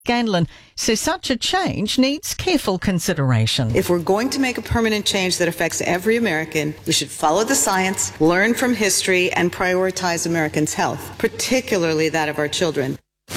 Ganlon says such a change needs careful consideration. If we're going to make a permanent change that affects every American, we should follow the science, learn from history, and prioritize Americans' health, particularly that of our children.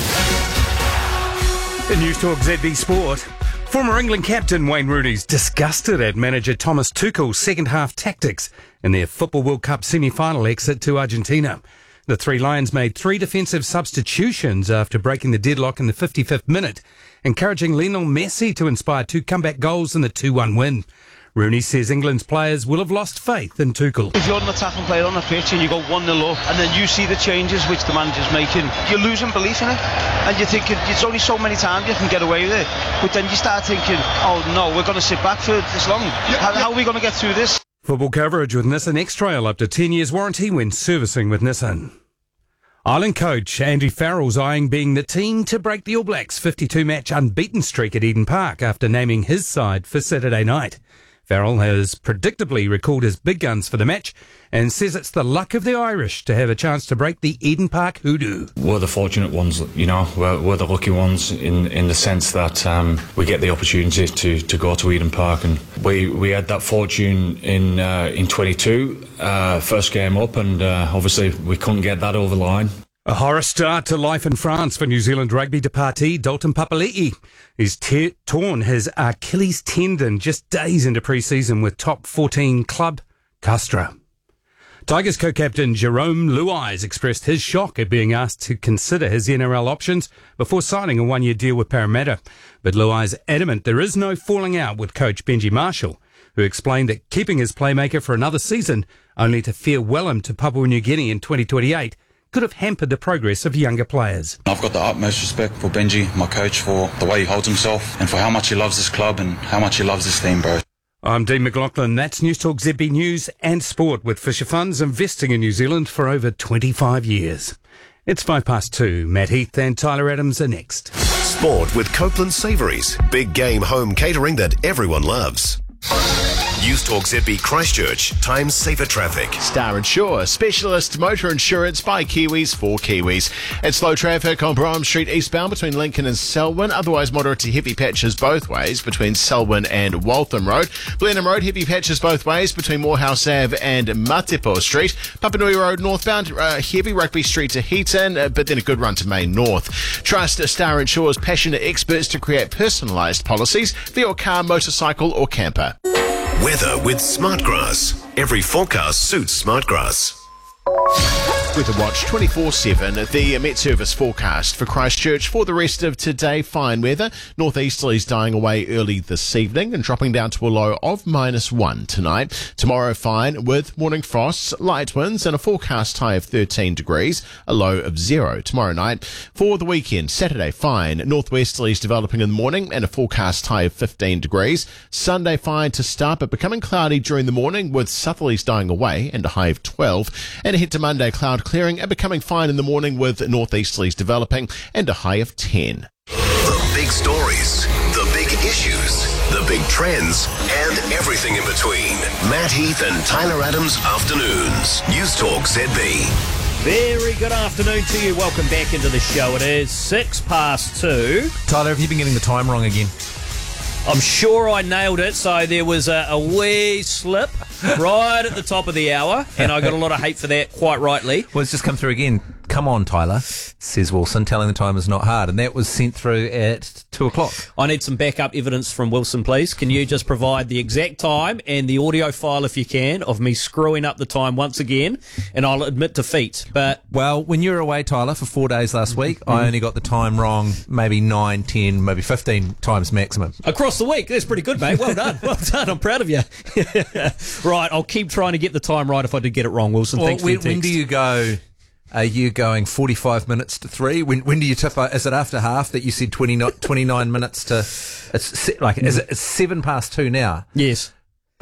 In News Talk ZB Sport, former England captain Wayne Rooney's disgusted at manager Thomas Tuchel's second-half tactics in their Football World Cup semi-final exit to Argentina. The Three Lions made 3 defensive substitutions after breaking the deadlock in the 55th minute, encouraging Lionel Messi to inspire 2 comeback goals in the 2-1 win. Rooney says England's players will have lost faith in Tuchel. If you're an attacking player on the pitch and you go 1-0 up and then you see the changes which the manager's making, you're losing belief in it. And you're thinking, it's only so many times you can get away with it. But then you start thinking, oh no, we're going to sit back for this long. How are we going to get through this? Football coverage with Nissan X-Trail up to 10 years warranty when servicing with Nissan. Ireland coach Andy Farrell's eyeing being the team to break the All Blacks' 52-match unbeaten streak at Eden Park after naming his side for Saturday night. Farrell has predictably recalled his big guns for the match and says it's the luck of the Irish to have a chance to break the Eden Park hoodoo. We're the fortunate ones, you know, we're the lucky ones in the sense that we get the opportunity to go to Eden Park, and we had that fortune in 22, first game up, and obviously we couldn't get that over the line. A horror start to life in France for New Zealand rugby departee Dalton Papali'i. He's torn his Achilles tendon just days into pre-season with top 14 club Castres. Tigers co-captain Jerome Luais expressed his shock at being asked to consider his NRL options before signing a one-year deal with Parramatta. But Luais adamant there is no falling out with coach Benji Marshall, who explained that keeping his playmaker for another season only to farewell him to Papua New Guinea in 2028 could have hampered the progress of younger players. I've got the utmost respect for Benji, my coach, for the way he holds himself and for how much he loves this club and how much he loves this team, bro. I'm Dean McLaughlin. That's News Talk ZB News and Sport with Fisher Funds investing in New Zealand for over 25 years. It's 2:05. Matt Heath and Tyler Adams are next. Sport with Copeland Savouries. Big game home catering that everyone loves. News Talk ZB Christchurch. Time saver traffic. Star Insure, specialist motor insurance by Kiwis for Kiwis. It's slow traffic on Brougham Street eastbound between Lincoln and Selwyn. Otherwise moderate to heavy patches both ways between Selwyn and Waltham Road. Blenheim Road, heavy patches both ways between Morehouse Ave and Matepo Street. Papanui Road northbound, heavy Rugby Street to Heaton, but then a good run to Main North. Trust Star Insure's passionate experts to create personalised policies for your car, motorcycle or camper. Weather with Smartgrass. Every forecast suits Smartgrass. Weather Watch 24/7, the Met Service forecast for Christchurch for the rest of today. Fine weather. Northeasterlies dying away early this evening and dropping down to a low of -1 tonight. Tomorrow fine with morning frosts, light winds and a forecast high of 13 degrees, a low of 0 tomorrow night. For the weekend, Saturday fine, northwesterlies developing in the morning and a forecast high of 15 degrees. Sunday fine to start but becoming cloudy during the morning with southerlies dying away and a high of 12. And ahead to Monday, cloud clearing and becoming fine in the morning with northeasterlies developing and a high of 10. The big stories, the big issues, the big trends, and everything in between. Matt Heath and Tyler Adams Afternoons. News Talk ZB. Very good afternoon to you. Welcome back into the show. It is 2:06. Tyler, have you been getting the time wrong again? I'm sure I nailed it. So there was a wee slip right at the top of the hour, and I got a lot of hate for that, quite rightly. Well, it's just come through again. Come on, Tyler, says Wilson, telling the time is not hard. And that was sent through at 2 o'clock. I need some backup evidence from Wilson, please. Can you just provide the exact time and the audio file, if you can, of me screwing up the time once again? And I'll admit defeat. But well, when you were away, Tyler, for 4 days last week, I only got the time wrong maybe 9, 10, maybe 15 times maximum. Across the week. That's pretty good, mate. Well done. Well done. I'm proud of you. Right, I'll keep trying to get the time right if I did get it wrong, Wilson. Well, thanks for your text. When do you go... Are you going 45 minutes to 3? When do you tip? Is it after half that you said 29 minutes to... It's 7 past 2 now. Yes.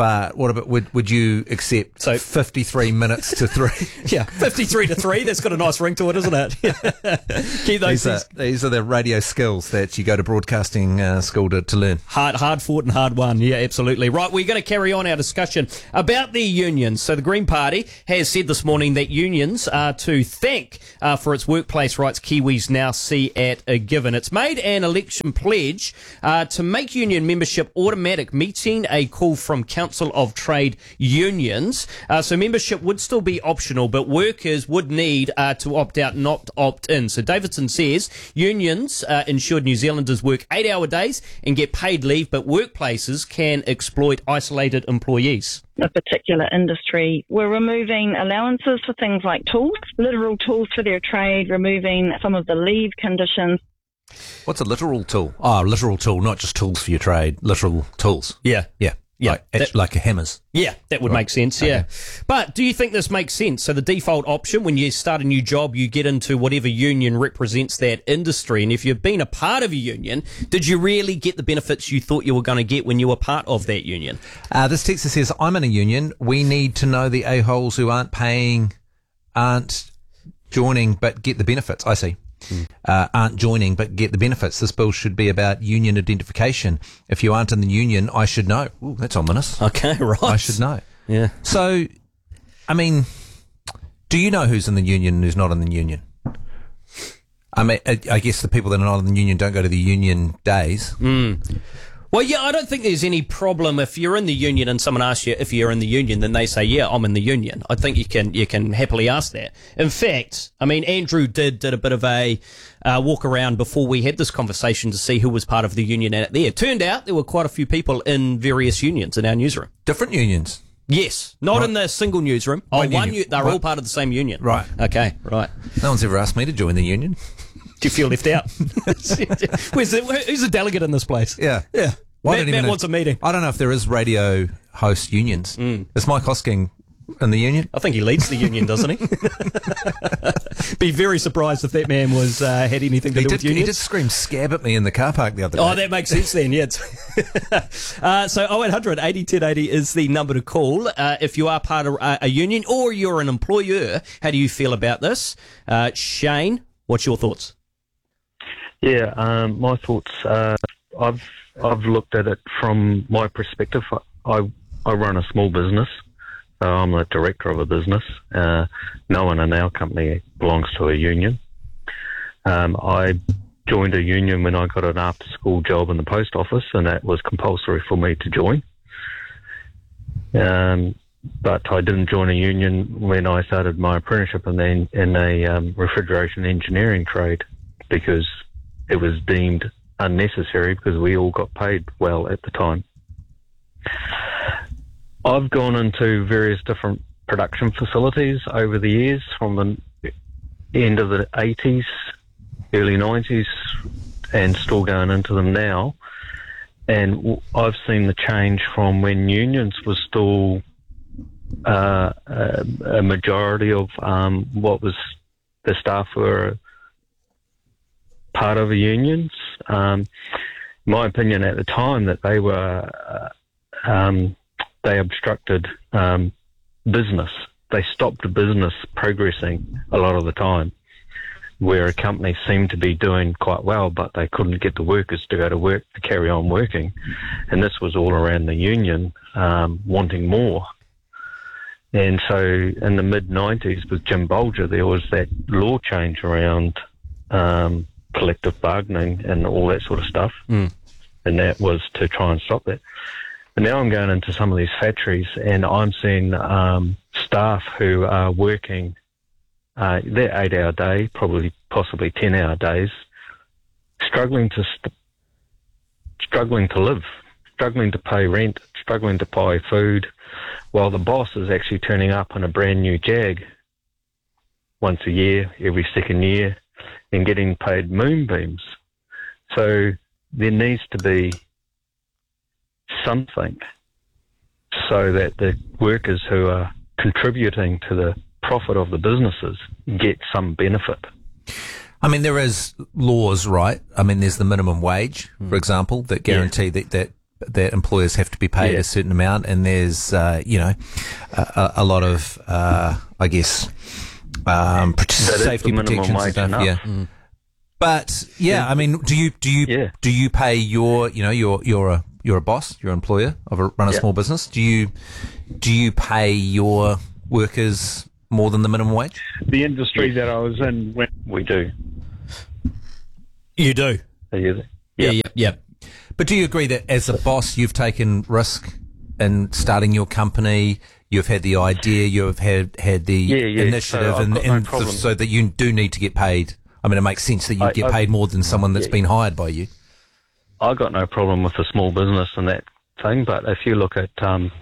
But what about, would you accept 53 minutes to 3? Yeah, 53 to 3. That's got a nice ring to it, isn't it? Keep those these are the radio skills that you go to broadcasting school to learn. Hard fought and hard won. Yeah, absolutely. Right, we're going to carry on our discussion about the unions. So the Green Party has said this morning that unions are to thank for its workplace rights Kiwis now see at a given. It's made an election pledge to make union membership automatic, meeting a call from Council of Trade Unions. So membership would still be optional, but workers would need to opt out, not opt in. So Davidson says unions ensured New Zealanders work 8-hour days and get paid leave, but workplaces can exploit isolated employees. A particular industry were removing allowances for things like tools, literal tools for their trade, removing some of the leave conditions. What's a literal tool? Oh, literal tool, not just tools for your trade, literal tools. Yeah. Like hammers. Yeah, that would make sense, yeah. But do you think this makes sense? So the default option, when you start a new job, you get into whatever union represents that industry. And if you've been a part of a union, did you really get the benefits you thought you were going to get when you were part of that union? This texter says, I'm in a union. We need to know the a-holes who aren't joining but get the benefits. I see. Aren't joining but get the benefits. This bill should be about union identification. If you aren't in the union, I should know. Ooh, that's ominous. Okay, right. I should know. Yeah. So, I mean, do you know who's in the union and who's not in the union? I mean, I guess the people that are not in the union don't go to the union days. Well, yeah, I don't think there's any problem if you're in the union and someone asks you if you're in the union, then they say, yeah, I'm in the union. I think you can happily ask that. In fact, I mean, Andrew did a bit of a walk around before we had this conversation to see who was part of the union out there. It turned out there were quite a few people in various unions in our newsroom. Different unions? Yes, not in the single newsroom. They're all part of the same union. Right. Okay, right. No one's ever asked me to join the union. Do you feel left out? Who's the delegate in this place? Yeah. Matt wants a meeting. I don't know if there is radio host unions. Is Mike Hosking in the union? I think he leads the union, doesn't he? Be very surprised if that man was had anything to do with unions. He did scream scab at me in the car park the other day. Oh, that makes sense then, yeah. So 0800 80 1080 is the number to call if you are part of a union or you're an employer. How do you feel about this? Shane, what's your thoughts? Yeah, my thoughts, I've looked at it from my perspective. I run a small business. I'm the director of a business. No one in our company belongs to a union. I joined a union when I got an after-school job in the post office, and that was compulsory for me to join. But I didn't join a union when I started my apprenticeship in a refrigeration engineering trade because it was deemed unnecessary because we all got paid well at the time. I've gone into various different production facilities over the years from the end of the 80s, early 90s, and still going into them now. And I've seen the change from when unions was still a majority of what was the staff were part of the unions. My opinion at the time that they were they obstructed business. They stopped business progressing a lot of the time, where a company seemed to be doing quite well, but they couldn't get the workers to go to work to carry on working. And this was all around the union wanting more. And so in the mid-90s with Jim Bolger, there was that law change around collective bargaining and all that sort of stuff. And that was to try and stop that. But now I'm going into some of these factories and I'm seeing staff who are working their 8-hour day, possibly 10-hour days, struggling to live, struggling to pay rent, struggling to buy food, while the boss is actually turning up in a brand new Jag once a year, every second year, and getting paid moonbeams. So there needs to be something so that the workers who are contributing to the profit of the businesses get some benefit. I mean, there is laws, right? I mean, there's the minimum wage, for example, that guarantee that that employers have to be paid a certain amount, and there's a lot of I guess safety protections and stuff. Yeah. But I mean, do you pay you're a boss, you're an employer run a small business. Do you pay your workers more than the minimum wage? The industry that I was in, we do. You do? Yeah. But do you agree that as a boss, you've taken risk in starting your company? You've had the idea, you've had the initiative, so that you do need to get paid. I mean, it makes sense that you get paid more than someone that's been hired by you. I got no problem with the small business and that thing, but if you look at some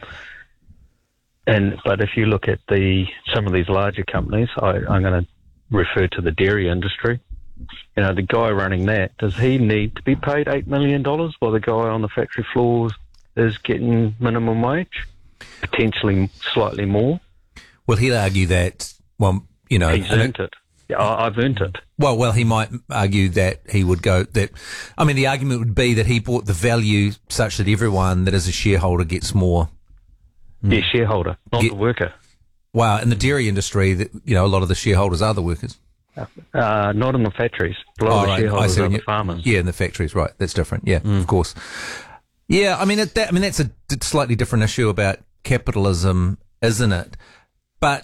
of these larger companies, I'm going to refer to the dairy industry. You know, the guy running that, does he need to be paid $8 million while the guy on the factory floors is getting minimum wage? Potentially slightly more. Well, he'd argue that, he's earned it. Yeah, I've earned it. Well, he might argue that he would go that. I mean, the argument would be that he bought the value such that everyone that is a shareholder gets more. Yeah, shareholder, not the worker. Wow, in the dairy industry, a lot of the shareholders are the workers. Not in the factories. A lot of the shareholders are the farmers. Yeah, in the factories, right? That's different. Yeah, of course. Yeah, I mean, that's a slightly different issue about capitalism, isn't it? But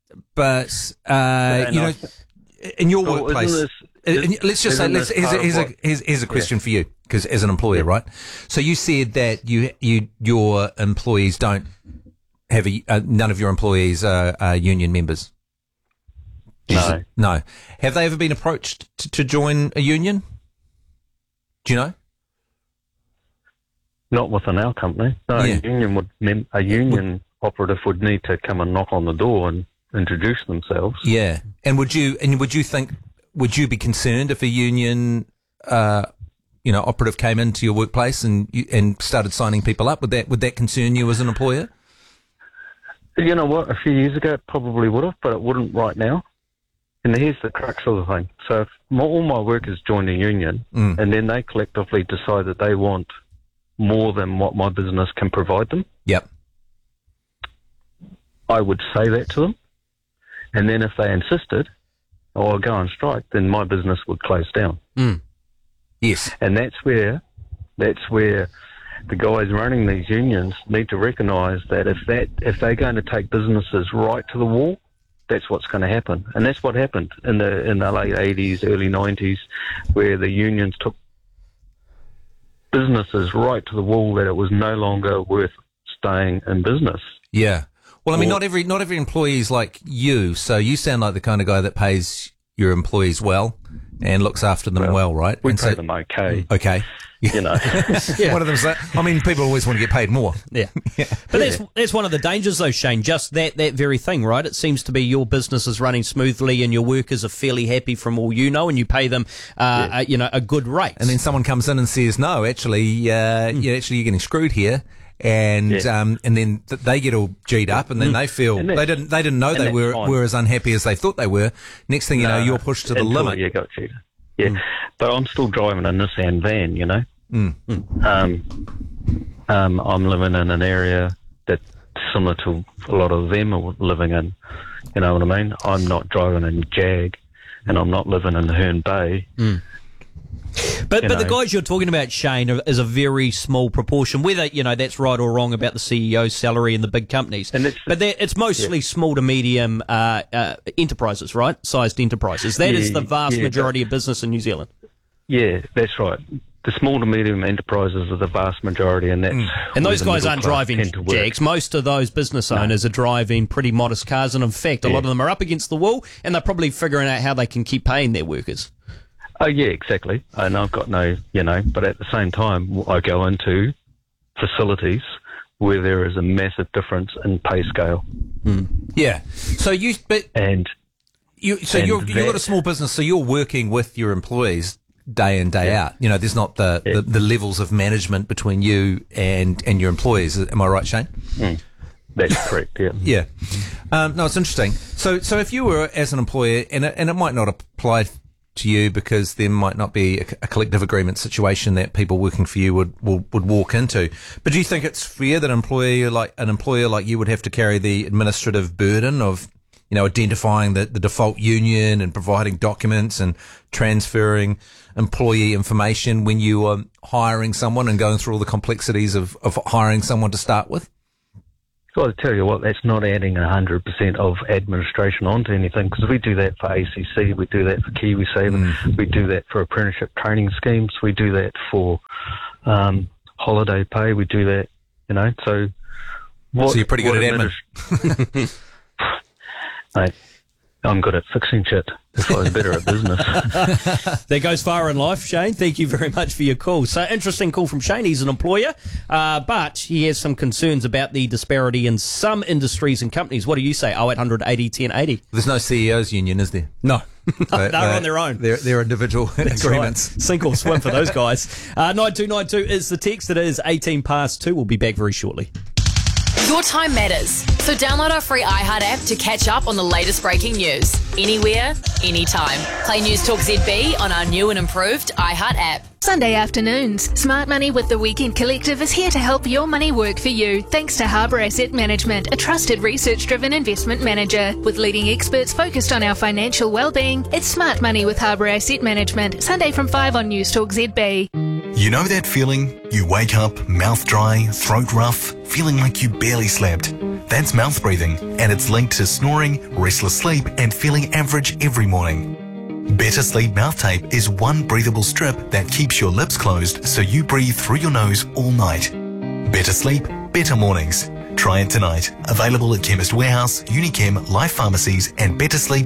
in your workplace, let's just say, here's a question for you, because as an employer, right? So you said that your employees don't have none of your employees are union members. No. Have they ever been approached to join a union? Do you know? Not within our company. No, a union operative would need to come and knock on the door and introduce themselves. Yeah, and would you be concerned if a union, operative came into your workplace and started signing people up? Would that concern you as an employer? You know what? A few years ago, it probably would have, but it wouldn't right now. And here's the crux of the thing. So if all my workers join a union and then they collectively decide that they want more than what my business can provide them, I would say that to them. And then if they insisted or go on strike, then my business would close down. Yes. And that's where the guys running these unions need to recognise that if they're going to take businesses right to the wall, that's what's going to happen. And that's what happened in the late 80s, early 90s, where the unions took businesses right to the wall that it was no longer worth staying in business. Yeah. Well, I mean, not every employee is like you, so you sound like the kind of guy that pays your employees well and looks after them well, right? We pay them okay. Okay. You know. One of them say, I mean, people always want to get paid more. Yeah. But that's one of the dangers, though, Shane, just that very thing, right? It seems to be your business is running smoothly and your workers are fairly happy from all you know, and you pay them, a good rate. And then someone comes in and says, no, actually, you're getting screwed here. And then they get all G'd up, and then they feel they didn't know they were as unhappy as they thought they were. Next thing you know, you're pushed to the limit. You got cheated. Yeah, but I'm still driving a Nissan van. You know, I'm living in an area that's similar to a lot of them are living in. You know what I mean? I'm not driving in Jag, and I'm not living in Herne Bay. But the guys you're talking about, Shane, is a very small proportion. Whether that's right or wrong about the CEO's salary in the big companies, but it's mostly small to medium enterprises, right? Sized enterprises. That is the vast majority of business in New Zealand. Yeah, that's right. The small to medium enterprises are the vast majority, and that's and those guys aren't driving Jags. Most of those business owners are driving pretty modest cars, and in fact, a lot of them are up against the wall, and they're probably figuring out how they can keep paying their workers. Oh, yeah, exactly. And I've got but at the same time, I go into facilities where there is a massive difference in pay scale. Yeah. So you've got a small business, so you're working with your employees day in, day out. There's not the levels of management between you and your employees. Am I right, Shane? That's correct, yeah. Yeah. No, it's interesting. So if you were as an employer, and it might not apply to you because there might not be a collective agreement situation that people working for you would walk into. But do you think it's fair that an employer like you would have to carry the administrative burden of, identifying the default union and providing documents and transferring employee information when you are hiring someone and going through all the complexities of hiring someone to start with? Well, I tell you what, that's not adding 100% of administration onto anything, because we do that for ACC, we do that for KiwiSaver, we do that for apprenticeship training schemes, we do that for holiday pay, we do that, so... So you're pretty good at admin. Mate, I'm good at fixing shit. If I was better at business. That goes far in life, Shane. Thank you very much for your call. So, interesting call from Shane. He's an employer, but he has some concerns about the disparity in some industries and companies. What do you say? 0800 80 1080. There's no CEOs union, is there? No. They're on their own. They're individual agreements. Right. Sink or swim for those guys. 9292 is the text. It is 18 past 2. We'll be back very shortly. Your time matters, so download our free iHeart app to catch up on the latest breaking news. Anywhere, anytime. Play News Talk ZB on our new and improved iHeart app. Sunday afternoons, Smart Money with the Weekend Collective is here to help your money work for you, thanks to Harbour Asset Management, a trusted research-driven investment manager. With leading experts focused on our financial well-being, it's Smart Money with Harbour Asset Management, Sunday from 5 on News Talk ZB. You know that feeling? You wake up, mouth dry, throat rough, feeling like you barely slept. That's mouth breathing, and it's linked to snoring, restless sleep, and feeling average every morning. Better Sleep Mouth Tape is one breathable strip that keeps your lips closed so you breathe through your nose all night. Better sleep, better mornings. Try it tonight. Available at Chemist Warehouse, Unichem, Life Pharmacies, and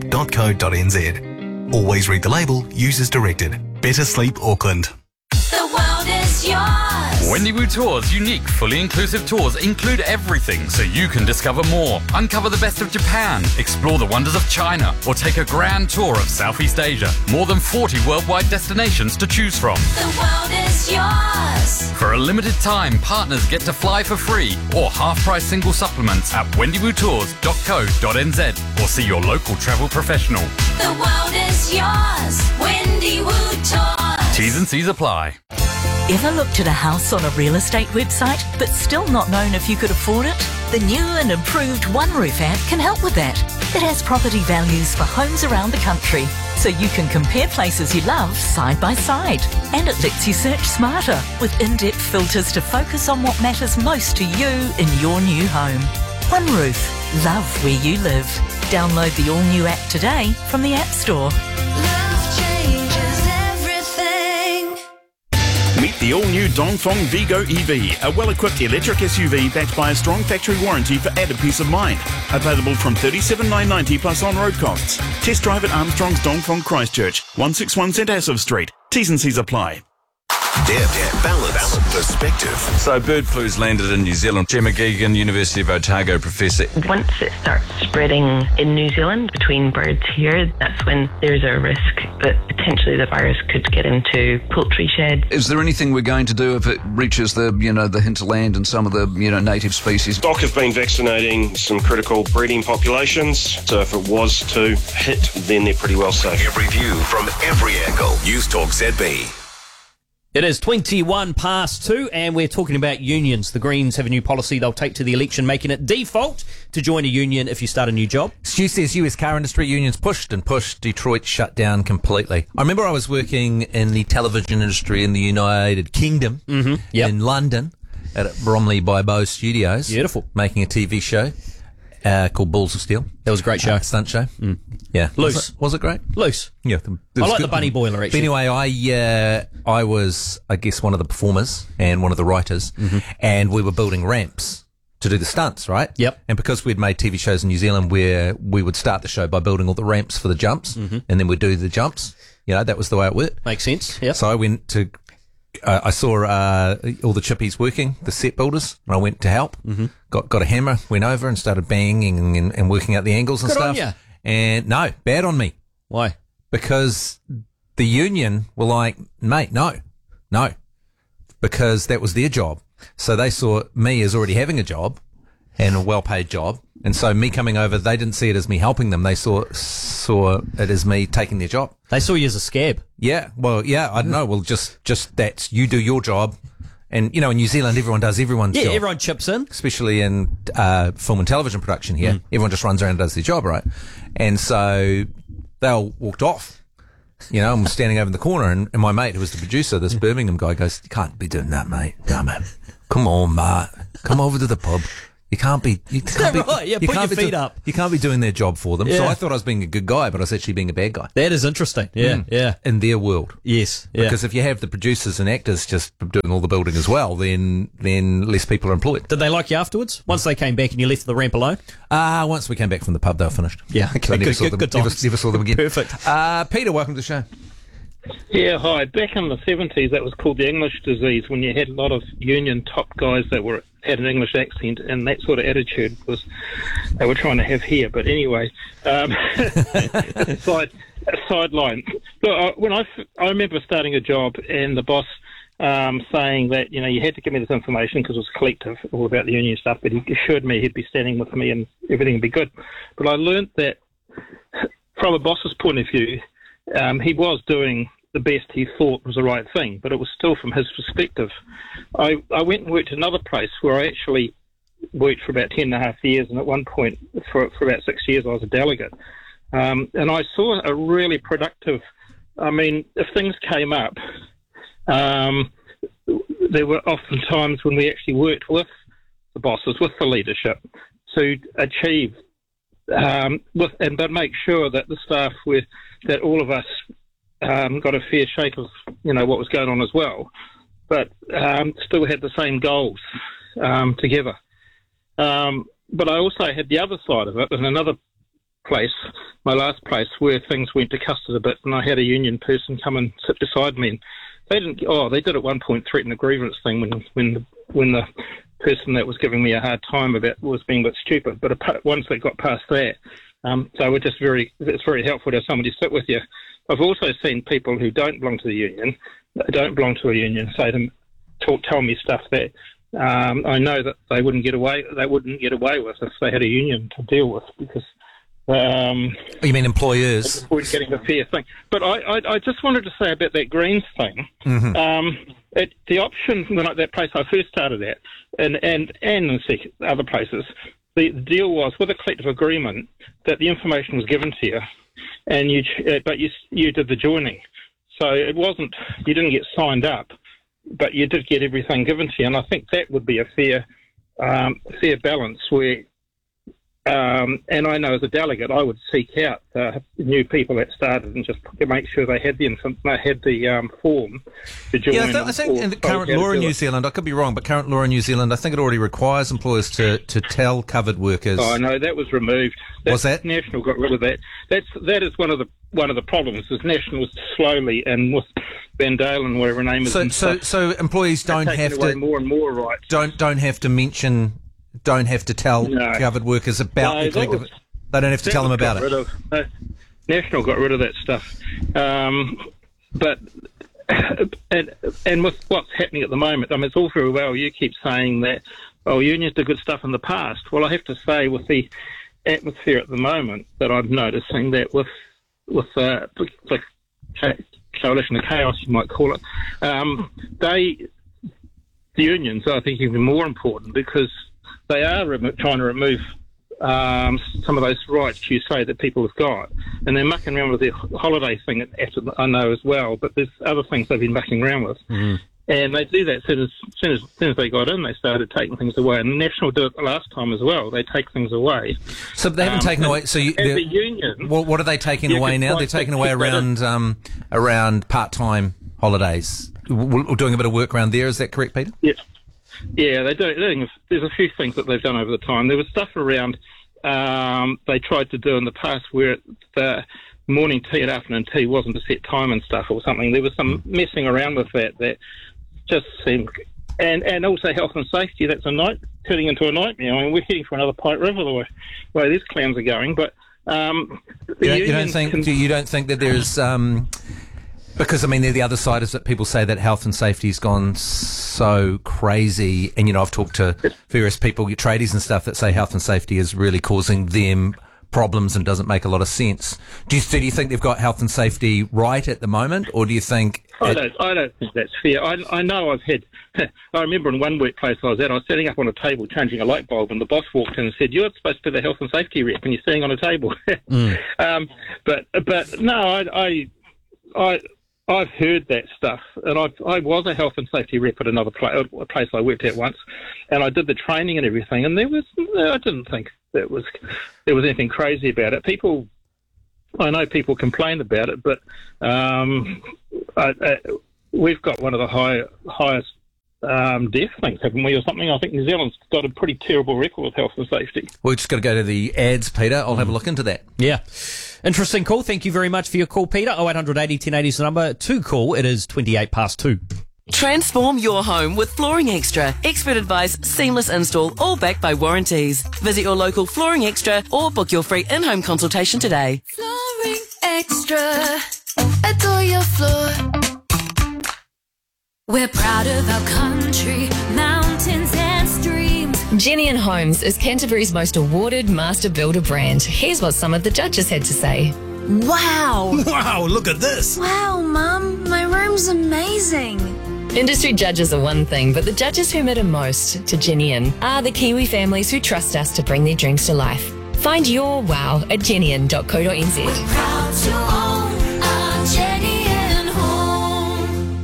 bettersleep.co.nz. Always read the label, use as directed. Better Sleep Auckland. The world is yours. Wendiwoo Tours' unique, fully inclusive tours include everything so you can discover more. Uncover the best of Japan, explore the wonders of China, or take a grand tour of Southeast Asia. More than 40 worldwide destinations to choose from. The world is yours. For a limited time, partners get to fly for free or half-price single supplements at wendiwootours.co.nz or see your local travel professional. The world is yours. Wendiwoo Tours. T's and C's apply. Ever looked at a house on a real estate website but still not known if you could afford it? The new and improved OneRoof app can help with that. It has property values for homes around the country, so you can compare places you love side by side. And it lets you search smarter with in-depth filters to focus on what matters most to you in your new home. OneRoof. Love where you live. Download the all-new app today from the App Store. Meet the all-new Dongfeng Vigo EV, a well-equipped electric SUV backed by a strong factory warranty for added peace of mind. Available from $37,990 plus on-road costs. Test drive at Armstrong's Dongfeng Christchurch, 161 St Asaph Street. T's and C's apply. Depth, balance, perspective. So bird flu's landed in New Zealand. Gemma Geoghegan, University of Otago professor. Once it starts spreading in New Zealand between birds here, that's when there's a risk that potentially the virus could get into poultry sheds. Is there anything we're going to do if it reaches the hinterland and some of the, native species? Stock have been vaccinating some critical breeding populations, so if it was to hit, then they're pretty well safe. Every view from every angle. News Talk ZB. It is 21 past 2 and we're talking about unions. The Greens have a new policy they'll take to the election, making it default to join a union if you start a new job. Stu says US car industry unions pushed and pushed. Detroit shut down completely. I remember I was working in the television industry in the United Kingdom, in London, at Bromley by Bow Studios. Beautiful. Making a TV show called Balls of Steel. That was a great show. Stunt show. Yeah. Loose. Was it great? Loose. Yeah. I like the bunny boiler, actually. But anyway, I was, I guess, one of the performers and one of the writers, and we were building ramps to do the stunts, right? Yep. And because we'd made TV shows in New Zealand where we would start the show by building all the ramps for the jumps, and then we'd do the jumps, that was the way it worked. Makes sense, yeah. So I went to... I saw all the chippies working, the set builders, and I went to help. Got a hammer, went over and started banging and working out the angles and Good stuff. on ya. And no, bad on me. Why? Because the union were like, mate, no, because that was their job. So they saw me as already having a job and a well-paid job. And so me coming over, they didn't see it as me helping them. They saw it as me taking their job. They saw you as a scab. Yeah. Well, yeah, I don't know. Well, just that's, you do your job. And, in New Zealand, everyone does everyone's job. Yeah, everyone chips in. Especially in film and television production here. Everyone just runs around and does their job, right? And so they all walked off. I'm standing over in the corner, and my mate, who was the producer, this Birmingham guy, goes, "You can't be doing that, mate. No, man. Come on, mate. Come over to the pub. You can't be. You can't be. Right? Yeah, put your feet up. You can't be doing their job for them." Yeah. So I thought I was being a good guy, but I was actually being a bad guy. That is interesting. Yeah, yeah. In their world, yes. Yeah. Because if you have the producers and actors just doing all the building as well, then less people are employed. Did they like you afterwards? Once they came back and you left the ramp alone? Once we came back from the pub, they were finished. Yeah. So good times. Never saw them again. Perfect. Peter, welcome to the show. Yeah, hi. Back in the 70s, that was called the English disease, when you had a lot of union top guys that had an English accent, and that sort of attitude was they were trying to have here. But anyway, sideline. Look, when I remember starting a job, and the boss saying that you had to give me this information because it was collective, all about the union stuff. But he assured me he'd be standing with me and everything would be good. But I learnt that from a boss's point of view, he was doing the best he thought was the right thing, but it was still from his perspective. I went and worked at another place where I actually worked for about 10.5 years, and at one point, for about 6 years, I was a delegate. And I saw a really productive, if things came up, there were often times when we actually worked with the bosses, with the leadership, to achieve, but make sure that the staff were, that all of us got a fair shake of what was going on as well, but still had the same goals together. But I also had the other side of it in another place, my last place, where things went to custard a bit, and I had a union person come and sit beside me, and they did at one point threaten a grievance thing when the person that was giving me a hard time about was being a bit stupid. But once they got past that, so it's very helpful to have somebody sit with you. I've also seen people who don't belong to the union, say them, tell me stuff that I know that they wouldn't get away with if they had a union to deal with, because you mean employers? We're getting a fair thing. But I just wanted to say about that Greens thing. Mm-hmm. The option when that place I first started at, and in other places, the deal was with a collective agreement that the information was given to you, and you did the joining. So it wasn't, you didn't get signed up, but you did get everything given to you. And I think that would be a fair balance where. And I know as a delegate, I would seek out new people that started and just make sure they had the form to join. Yeah, I think in the current law in New Zealand, I could be wrong, but current law in New Zealand, I think it already requires employers to tell covered workers. Oh no, that was removed. Was that? National got rid of that. That is one of the problems. Is National was slowly, and with Van Dalen, whatever her name is. So employees don't have to more and more rights. Don't have to mention. Don't have to tell covered workers about the collective. They don't have to tell them about it. National got rid of that stuff. But with what's happening at the moment, it's all very well. You keep saying that, unions did good stuff in the past. Well, I have to say, with the atmosphere at the moment, that I'm noticing that with the coalition of chaos, you might call it, the unions, I think, even more important, because they are trying to remove some of those rights you say that people have got, and they're mucking around with the holiday thing. I know as well, but there's other things they've been mucking around with, and they do that as soon as they got in, they started taking things away. And the National did it the last time as well. They take things away. So they haven't taken away. So as a union, what are they taking away now? They're taking away around part-time holidays. We're doing a bit of work around there. Is that correct, Peter? Yes. Yeah, they do. There's a few things that they've done over the time. There was stuff around they tried to do in the past where the morning tea and afternoon tea wasn't a set time and stuff or something. There was some messing around with that just seemed... And also health and safety, that's turning into a nightmare. We're heading for another Pike River the way these clowns are going. But you don't think that there's... Because, I mean, the other side is that people say that health and safety has gone so crazy. And, I've talked to various people, tradies and stuff, that say health and safety is really causing them problems and doesn't make a lot of sense. Do you think they've got health and safety right at the moment, or do you think... I don't think that's fair. I know I've had... I remember in one workplace I was at, I was sitting up on a table changing a light bulb, and the boss walked in and said, "You're supposed to be the health and safety rep, and you're sitting on a table." But no, I've heard that stuff, and I was a health and safety rep at another place I worked at once, and I did the training and everything, and I didn't think there was anything crazy about it. I know people complain about it, but we've got one of the highest death things, haven't we, or something? I think New Zealand's got a pretty terrible record with health and safety. We've just got to go to the ads, Peter. I'll have a look into that. Yeah. Interesting call. Thank you very much for your call, Peter. 0800 80 1080 is the number to call. It is 2. Transform your home with Flooring Extra. Expert advice, seamless install, all backed by warranties. Visit your local Flooring Extra or book your free in-home consultation today. Flooring Extra. Adore your floor. We're proud of our country, mountains and streams. Jenny & Homes is Canterbury's most awarded master builder brand. Here's what some of the judges had to say. Wow! Wow, look at this! Wow, Mum, my room's amazing. Industry judges are one thing, but the judges who matter most to Jenny are the Kiwi families who trust us to bring their dreams to life. Find your wow at jennyin.co.nz. We're proud to own our Jenny & Home.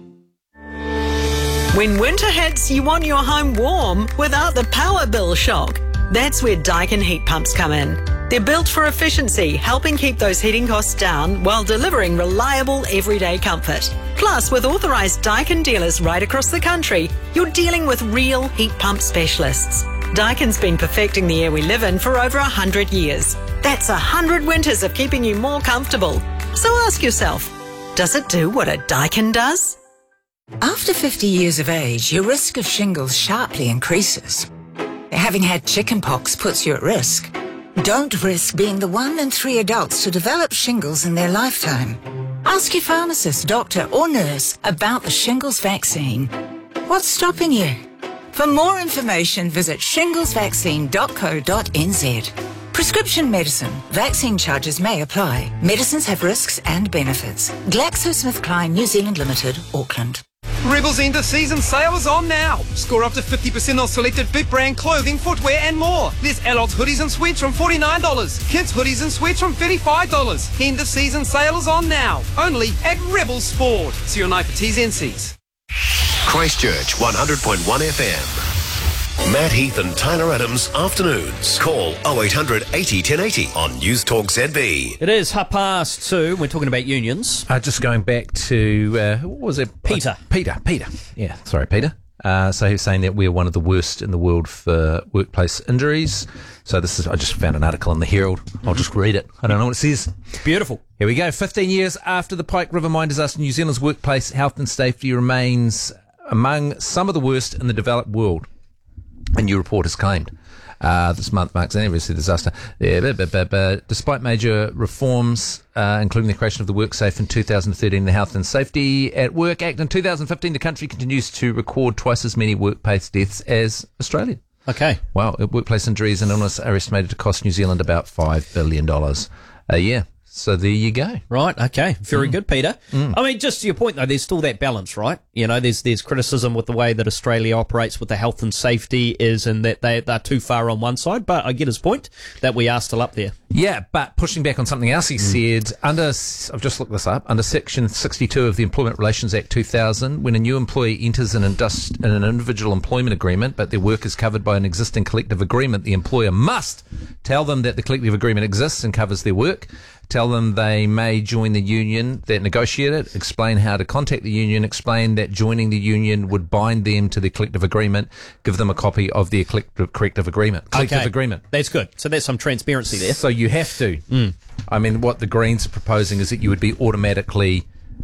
When winter hits, you want your home warm without the power bill shock. That's where Daikin heat pumps come in. They're built for efficiency, helping keep those heating costs down while delivering reliable everyday comfort. Plus, with authorised Daikin dealers right across the country, you're dealing with real heat pump specialists. Daikin's been perfecting the air we live in for over 100 years. That's 100 winters of keeping you more comfortable. So ask yourself, does it do what a Daikin does? After 50 years of age, your risk of shingles sharply increases. Having had chickenpox puts you at risk. Don't risk being the 1 in 3 adults to develop shingles in their lifetime. Ask your pharmacist, doctor or nurse about the shingles vaccine. What's stopping you? For more information, visit shinglesvaccine.co.nz. Prescription medicine. Vaccine charges may apply. Medicines have risks and benefits. GlaxoSmithKline New Zealand Limited, Auckland. Rebel's end of season sale is on now. Score up to 50% off selected big brand clothing, footwear and more. There's adults hoodies and sweats from $49. Kids hoodies and sweats from $35. End of season sale is on now. Only at Rebel Sport. See your night for T's and C's. Christchurch 100.1 FM. Matt Heath and Tyler Adams afternoons. Call 0800 80 1080 on News Talk ZB. It is 2:30. We're talking about unions. Just going back to, what was it? Peter. Peter. Yeah, sorry, Peter. So he was saying that we're one of the worst in the world for workplace injuries. So I just found an article in the Herald. I'll just read it. I don't know what it says. Beautiful. Here we go. 15 years after the Pike River mine disaster, New Zealand's workplace health and safety remains among some of the worst in the developed world. A new report has claimed. This month marks the anniversary of the disaster. Despite major reforms, including the creation of the WorkSafe in 2013, the Health and Safety at Work Act in 2015, the country continues to record twice as many workplace deaths as Australia. Okay. Wow. Workplace injuries and illness are estimated to cost New Zealand about $5 billion a year. So there you go. Right, okay. Very good, Peter. I mean, just to your point, though, there's still that balance, right? You know, there's criticism with the way that Australia operates with the health and safety is and that they're too far on one side, but I get his point that we are still up there. Yeah, but pushing back on something else he said, I've just looked this up, under Section 62 of the Employment Relations Act 2000, when a new employee enters an individual employment agreement, but their work is covered by an existing collective agreement, the employer must tell them that the collective agreement exists and covers their work, tell them they may join the union that negotiated it, explain how to contact the union, explain that joining the union would bind them to the collective agreement, give them a copy of the collective agreement. That's good. So there's some transparency there. So you have to. I mean, what the Greens are proposing is that you would be automatically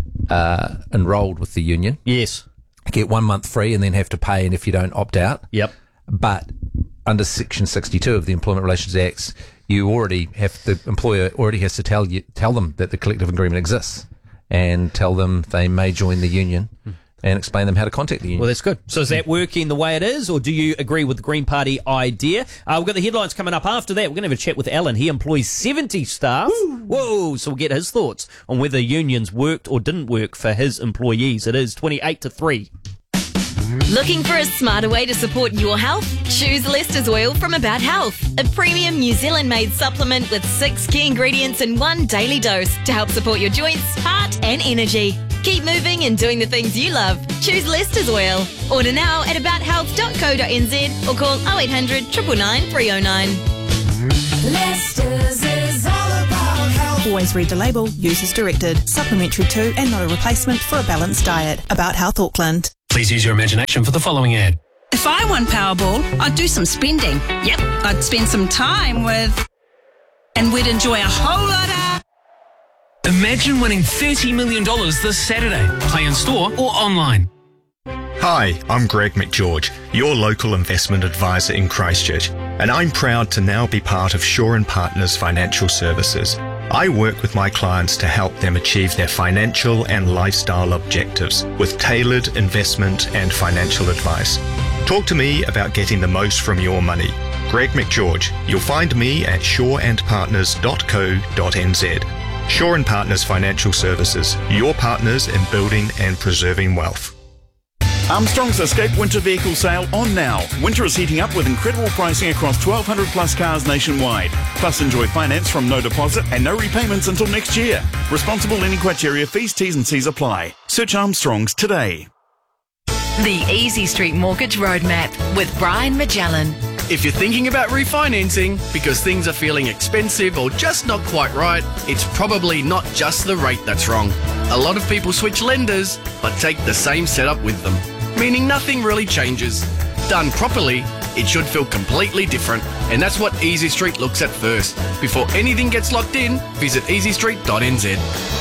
enrolled with the union. Yes. Get 1 month free and then have to pay, and if you don't, opt out. Yep. But under Section 62 of the Employment Relations Act, the employer already has to tell them that the collective agreement exists. and tell them they may join the union and explain them how to contact the union. Well, that's good. So is that working the way it is, or do you agree with the Green Party idea? We've got the headlines coming up after that. We're going to have a chat with Alan. He employs 70 staff. Whoa! So we'll get his thoughts on whether unions worked or didn't work for his employees. It is 28 to 3. Looking for a smarter way to support your health? Choose Lester's Oil from About Health, a premium New Zealand-made supplement with 6 key ingredients in one daily dose to help support your joints, heart and energy. Keep moving and doing the things you love. Choose Lester's Oil. Order now at abouthealth.co.nz or call 0800 999 309. Lester's is all about health. Always read the label. Use as directed. Supplementary to and not a replacement for a balanced diet. About Health Auckland. Please use your imagination for the following ad. If I won Powerball, I'd do some spending. Yep, I'd spend some time with... and we'd enjoy a whole lot of... Imagine winning $30 million this Saturday. Play in store or online. Hi, I'm Greg McGeorge, your local investment advisor in Christchurch, and I'm proud to now be part of Shaw & Partners Financial Services. I work with my clients to help them achieve their financial and lifestyle objectives with tailored investment and financial advice. Talk to me about getting the most from your money. Greg McGeorge. You'll find me at shawandpartners.co.nz. Shaw & Partners Financial Services, your partners in building and preserving wealth. Armstrong's Escape Winter Vehicle Sale on now. Winter is heating up with incredible pricing across 1,200 plus cars nationwide. Plus enjoy finance from no deposit and no repayments until next year. Responsible lending criteria, fees, T's and C's apply. Search Armstrong's today. The Easy Street Mortgage Roadmap with Brian Magellan. If you're thinking about refinancing because things are feeling expensive or just not quite right, it's probably not just the rate that's wrong. A lot of people switch lenders but take the same setup with them, meaning nothing really changes. Done properly, it should feel completely different, and that's what Easy Street looks at first. Before anything gets locked in, visit easystreet.nz.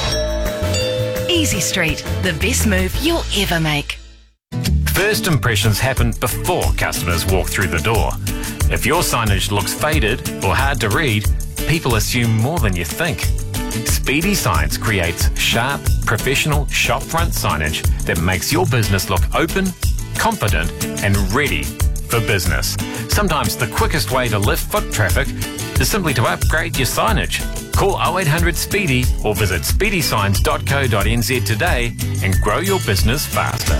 Easy Street, the best move you'll ever make. First impressions happen before customers walk through the door. If your signage looks faded or hard to read, people assume more than you think. Speedy Signs creates sharp, professional shopfront signage that makes your business look open, confident and ready for business. Sometimes the quickest way to lift foot traffic is simply to upgrade your signage. Call 0800 Speedy or visit speedysigns.co.nz today and grow your business faster.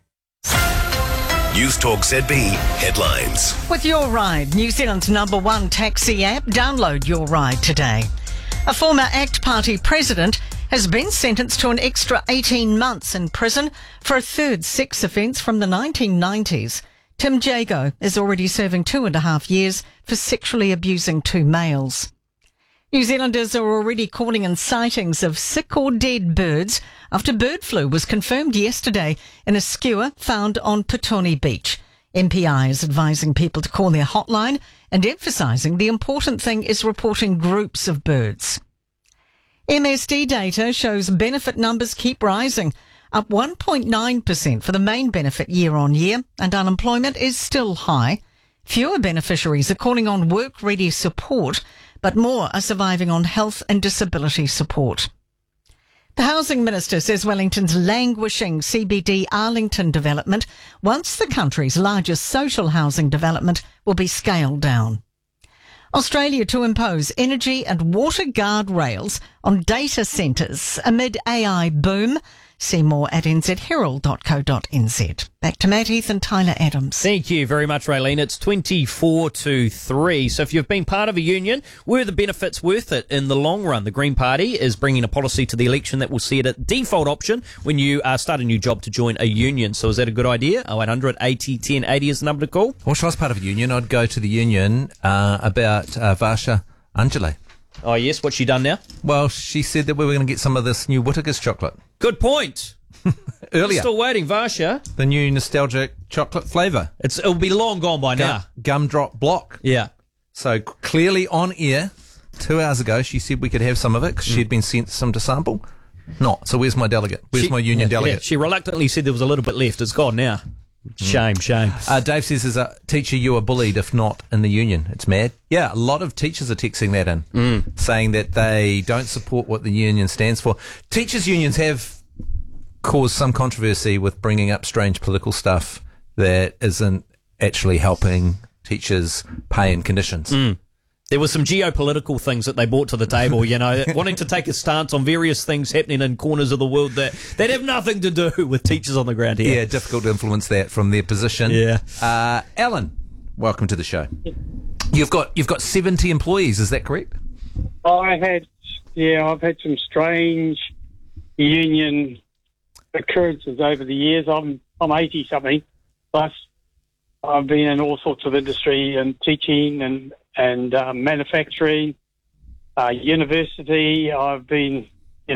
News Talk ZB headlines. With Your Ride, New Zealand's #1 taxi app, download Your Ride today. A former ACT Party president has been sentenced to an extra 18 months in prison for a third sex offence from the 1990s. Tim Jago is already serving 2.5 years for sexually abusing 2 males. New Zealanders are already calling in sightings of sick or dead birds after bird flu was confirmed yesterday in a skewer found on Petone Beach. MPI is advising people to call their hotline and emphasising the important thing is reporting groups of birds. MSD data shows benefit numbers keep rising, up 1.9% for the main benefit year on year, and unemployment is still high. Fewer beneficiaries are calling on work-ready support, but more are surviving on health and disability support. The Housing Minister says Wellington's languishing CBD Arlington development, once the country's largest social housing development, will be scaled down. Australia to impose energy and water guardrails on data centres amid AI boom. See more at nzherald.co.nz. Back to Matt Heath and Tyler Adams. Thank you very much, Raylene. It's 24 to 3. So if you've been part of a union, were the benefits worth it in the long run? The Green Party is bringing a policy to the election that will see it a default option when you start a new job to join a union. So is that a good idea? 0800 80 1080 is the number to call. Well, if I was part of a union, I'd go to the union about Varsha Anjali. Oh, yes. What's she done now? Well, she said that we were going to get some of this new Whittaker's chocolate. Good point. Earlier. Still waiting, Varsha. The new nostalgic chocolate flavour. It'll be long gone by now. Gumdrop block. Yeah. So clearly on air, 2 hours ago, she said we could have some of it because she'd been sent some to sample. Not. So where's my delegate? Where's my union delegate? Yeah, she reluctantly said there was a little bit left. It's gone now. Shame. Dave says, as a teacher, you are bullied if not in the union. It's mad. Yeah, a lot of teachers are texting that in, saying that they don't support what the union stands for. Teachers' unions have caused some controversy with bringing up strange political stuff that isn't actually helping teachers' pay and conditions. There were some geopolitical things that they brought to the table, wanting to take a stance on various things happening in corners of the world that have nothing to do with teachers on the ground here. Yeah, difficult to influence that from their position. Yeah. Alan, welcome to the show. You've got 70 employees, is that correct? I've had some strange union occurrences over the years. I'm 80 something plus. I've been in all sorts of industry and teaching and manufacturing, university. I've had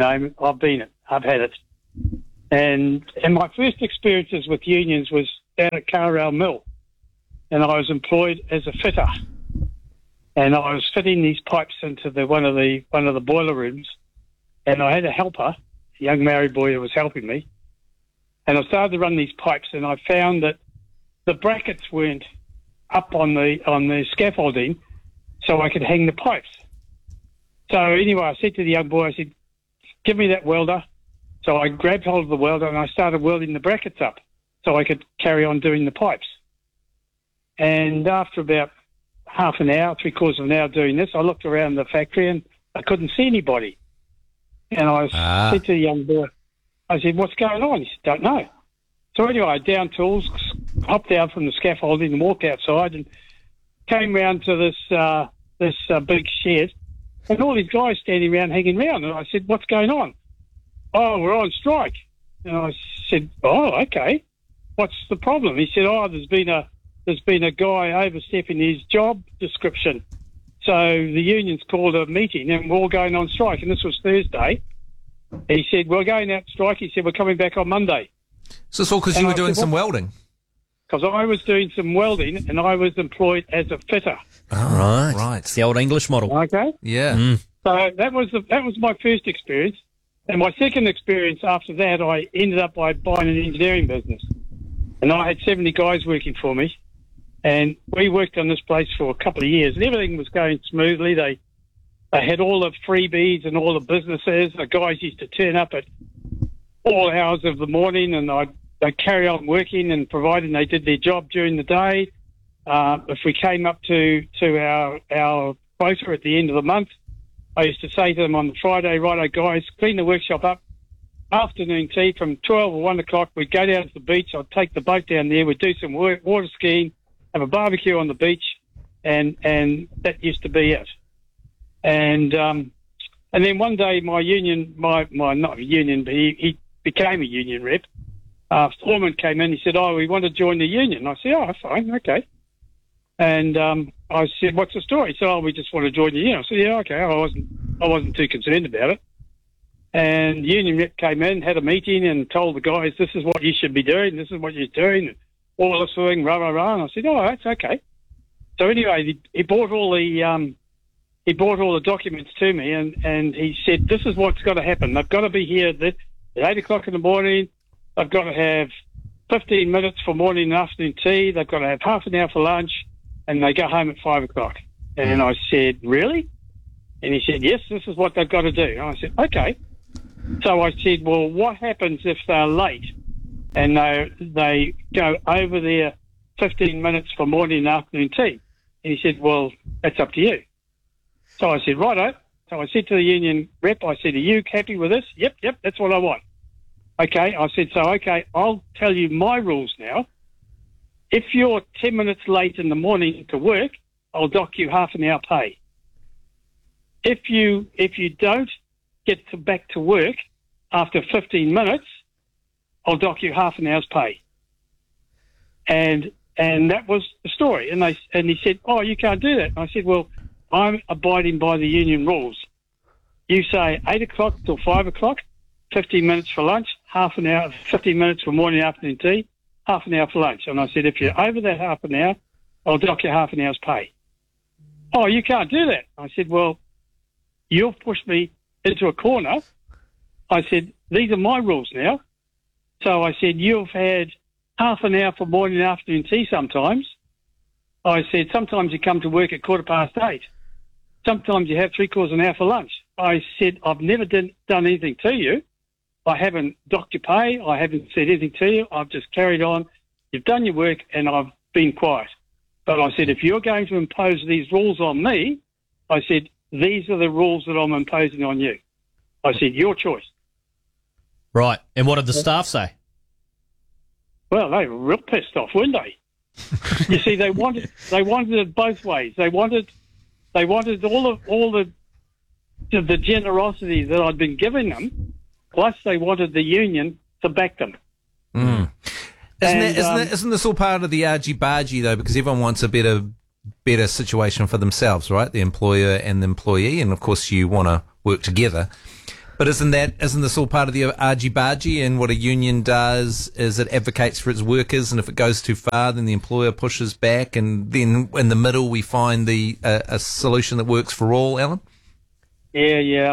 it. And my first experiences with unions was down at Carrail Mill, and I was employed as a fitter. And I was fitting these pipes into one of the boiler rooms, and I had a helper, a young married boy who was helping me. And I started to run these pipes, and I found that the brackets weren't up on the scaffolding, so I could hang the pipes. So anyway, I said to the young boy, I said, give me that welder. So I grabbed hold of the welder and I started welding the brackets up so I could carry on doing the pipes. And after about half an hour, 3/4 of an hour doing this, I looked around the factory and I couldn't see anybody. And I said to the young boy, I said, what's going on? He said, don't know. So anyway, I down tools, hopped down from the scaffolding and walked outside and came round to this big shed, and all these guys standing around, hanging around. And I said, what's going on? Oh, we're on strike. And I said, oh, okay. What's the problem? He said, oh, there's been a guy overstepping his job description. So the union's called a meeting and we're all going on strike. And this was Thursday. He said, we're going out strike. He said, we're coming back on Monday. So it's all because you were doing some welding? Because I was doing some welding and I was employed as a fitter. Oh, right. It's the old English model. Okay. Yeah. So that was my first experience. And my second experience after that, I ended up by buying an engineering business. And I had 70 guys working for me. And we worked on this place for a couple of years and everything was going smoothly. They had all the freebies and all the businesses. The guys used to turn up at all hours of the morning and they'd carry on working and providing they did their job during the day. If we came up to our quota at the end of the month, I used to say to them on the Friday, righto guys, clean the workshop up. Afternoon tea from 12 or 1 o'clock, we'd go down to the beach. I'd take the boat down there. We'd do some water skiing, have a barbecue on the beach, and that used to be it. And then one day my union, not a union, but he became a union rep. Foreman came in. He said, "Oh, we want to join the union." I said, "Oh, fine, okay." And I said, "What's the story?" He said, "Oh, we just want to join the union." I said, "Yeah, okay." I wasn't too concerned about it. And the union rep came in, had a meeting, and told the guys, "This is what you should be doing. This is what you're doing." And all this thing, rah rah rah. And I said, "Oh, that's okay." So anyway, he brought all the documents to me, and he said, "This is what's got to happen. They've got to be here at 8 o'clock in the morning. They've got to have 15 minutes for morning and afternoon tea. They've got to have half an hour for lunch, and they go home at 5 o'clock." And I said, "Really?" And he said, "Yes, this is what they've got to do." And I said, "Okay." So I said, "Well, what happens if they're late and they go over their 15 minutes for morning and afternoon tea?" And he said, "Well, that's up to you." So I said, "Righto." So I said to the union rep, I said, "Are you happy with this?" Yep, that's what I want. Okay, I said, okay, I'll tell you my rules now. If you're 10 minutes late in the morning to work, I'll dock you half an hour pay. If you don't get back to work after 15 minutes, I'll dock you half an hour's pay. And that was the story. And he said, "Oh, you can't do that." And I said, "Well, I'm abiding by the union rules. You say 8 o'clock till 5 o'clock, 15 minutes for lunch, half an hour, 15 minutes for morning and afternoon tea, half an hour for lunch." And I said, "If you're over that half an hour, I'll dock you half an hour's pay." "Oh, you can't do that." I said, "Well, you've pushed me into a corner." I said, "These are my rules now." So I said, "You've had half an hour for morning and afternoon tea sometimes. I said, sometimes you come to work at 8:15. Sometimes you have 3/4 an hour for lunch. I said, I've never done anything to you. I haven't docked your pay. I haven't said anything to you. I've just carried on. You've done your work and I've been quiet. But I said, if you're going to impose these rules on me, I said, these are the rules that I'm imposing on you. I said, your choice. Right. And what did the staff say? Well, they were real pissed off, weren't they? You see, they wanted it both ways. They wanted all the generosity that I'd been giving them, plus they wanted the union to back them. Mm. Isn't this all part of the argy-bargy, though? Because everyone wants a better situation for themselves, right? The employer and the employee, and of course you want to work together. But isn't this all part of the argy-bargy? And what a union does is it advocates for its workers, and if it goes too far, then the employer pushes back, and then in the middle we find a solution that works for all. Alan? Yeah.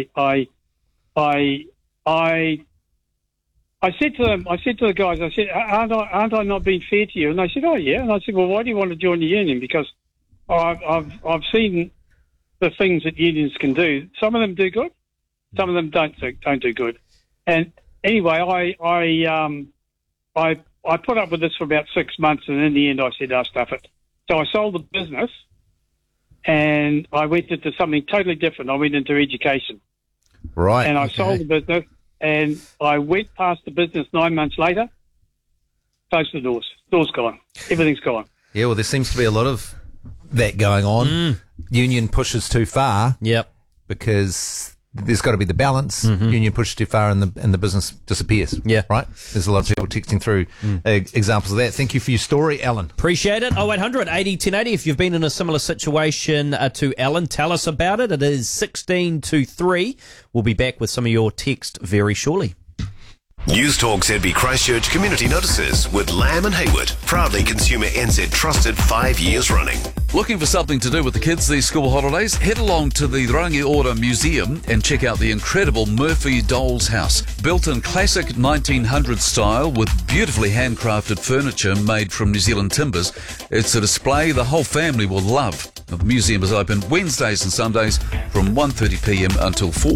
I said to the guys, I said, aren't I not being fair to you? And they said, oh yeah. And I said, well, why do you want to join the union? Because I've seen the things that unions can do. Some of them do good. Some of them don't do good. And anyway, I put up with this for about 6 months, and in the end I said, oh, stuff it. So I sold the business, and I went into something totally different. I went into education. Right. And I sold the business, and I went past the business 9 months later, closed the doors. Doors gone. Everything's gone. Yeah, well, there seems to be a lot of that going on. Union pushes too far. Yep. Because there's got to be the balance. Union pushes too far and the business disappears. Yeah. Right? There's a lot of people texting through examples of that. Thank you for your story, Alan. Appreciate it. 0800 80 1080. If you've been in a similar situation to Alan, tell us about it. It is 16 to 3. We'll be back with some of your text very shortly. News Talk ZB Christchurch Community Notices with Lamb and Hayward, proudly Consumer NZ trusted 5 years running. Looking for something to do with the kids these school holidays? Head along to the Rangi Ora Museum and check out the incredible Murphy Doll's House. Built in classic 1900s style with beautifully handcrafted furniture made from New Zealand timbers, it's a display the whole family will love. The museum is open Wednesdays and Sundays from 1:30pm until 4.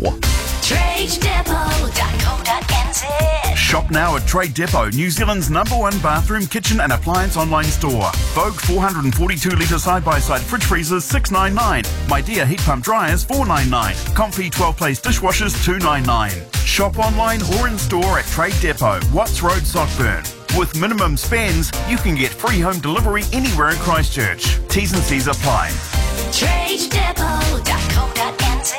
TradeDepot.co.nz. Shop now at Trade Depot, New Zealand's #1 bathroom, kitchen and appliance online store. Vogue 442-litre side-by-side fridge freezers $699. My Dear heat pump dryers $499. Comfy 12-place dishwashers $299. Shop online or in store at Trade Depot, Watts Road, Sockburn. With minimum spends, you can get free home delivery anywhere in Christchurch. T's and C's apply. TradeDepot.co.nz.